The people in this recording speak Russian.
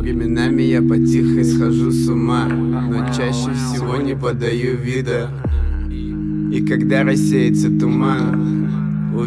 Временами я потихо схожу с ума, но чаще всего не подаю вида. И когда рассеется туман,